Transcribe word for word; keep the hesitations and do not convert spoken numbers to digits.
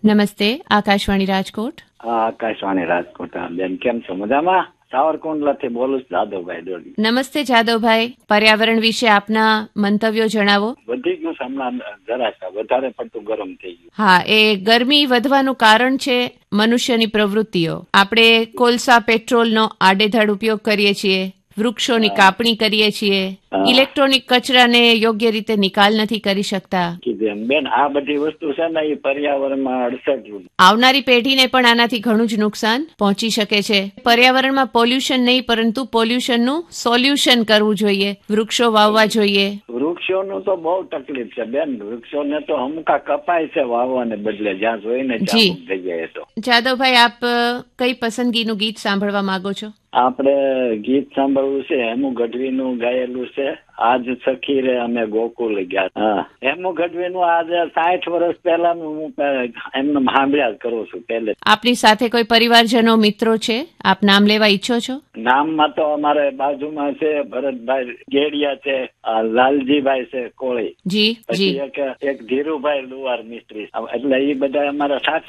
નમસ્તે, આકાશવાણી રાજકોટ. હા, આકાશવાણી રાજકોટ. બેન કેમ છો? મજામાં? સાવરકુંડલાથી બોલું છું, જાદવભાઈ દોડી. નમસ્તે જાદવભાઈ, પર્યાવરણ વિશે આપના મંતવ્યો જણાવો. વધી ગયું છે હમણાં, જરા વધારે પડતું ગરમ થઈ ગયું. હા, એ ગરમી વધવાનું કારણ છે મનુષ્યની પ્રવૃત્તિઓ. આપણે કોલસા, પેટ્રોલનો આડેધડ ઉપયોગ કરીએ છીએ, વૃક્ષોની કાપણી કરીએ છીએ, ઇલેક્ટ્રોનિક કચરાને યોગ્ય રીતે નિકાલ નથી કરી શકતા. બેન, આ બધી વસ્તુ છે ને એ પર્યાવરણમાં અડસઠ. આવનારી પેઢીને પણ આનાથી ઘણું જ નુકસાન પહોંચી શકે છે. પર્યાવરણમાં પોલ્યુશન નહીં, પરંતુ પોલ્યુશનનું સોલ્યુશન કરવું જોઈએ, વૃક્ષો વાવવા જોઈએ. વૃક્ષોનું તો બહુ તકલીફ છે બેન. વૃક્ષોને તો અમુકા કપાય છે વાવવાને બદલે, જ્યાં જોઈને ત્યાં થઈ જાય. તો જાદવભાઈ, આપ કઈ પસંદગીનું ગીત સાંભળવા માંગો છો? આપણે ગીત સાંભળવું છે હેમુ ગઢવીનું ગાયેલું છે, આજ સખી રે અમે ગોકુલ ગયા. હા, હેમુ ગઢવીનું આજે સાઠ વર્ષ પહેલાનું હું એમને સાંભળ્યા જ કરું છું પહેલે. આપની સાથે કોઈ પરિવારજનો, મિત્રો છે? આપ નામ લેવા ઈચ્છો છો? નામમાં તો અમારે બાજુમાં છે ભરતભાઈ ગેડિયા છે, લાલજીભાઈ છે કોળી, જી જી, એક ધીરુભાઈ લુવાર મિસ્ત્રી, એટલે એ બધા અમારા સાથી